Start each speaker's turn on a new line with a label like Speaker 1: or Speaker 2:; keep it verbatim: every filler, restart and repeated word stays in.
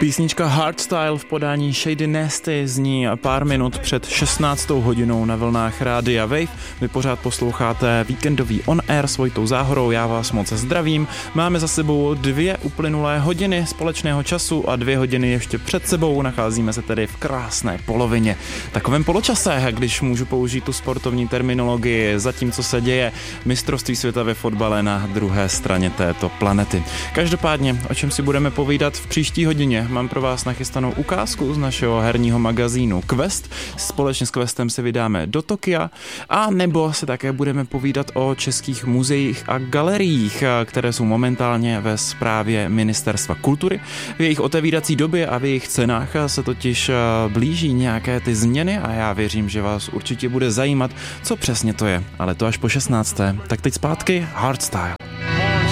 Speaker 1: Písnička Hardstyle v podání Shady Nasty zní pár minut před šestnáctou hodinou na vlnách Rádia Wave. Vy pořád posloucháte víkendový On Air s Vojtou Záhorou, já vás moc zdravím. Máme za sebou dvě uplynulé hodiny společného času a dvě hodiny ještě před sebou. Nacházíme se tedy v krásné polovině. Takovém poločase, když můžu použít tu sportovní terminologii, zatímco se děje mistrovství světa ve fotbale na druhé straně této planety. Každopádně, o čem si budeme povídat v příští hodině, mám pro vás nachystanou ukázku z našeho herního magazínu Quest. Společně s Questem se vydáme do Tokia a nebo se také budeme povídat o českých muzeích a galeriích, které jsou momentálně ve správě Ministerstva kultury. V jejich otevírací době a v jejich cenách se totiž blíží nějaké ty změny a já věřím, že vás určitě bude zajímat, co přesně to je. Ale to až po šestnácté. Tak teď zpátky Hardstyle.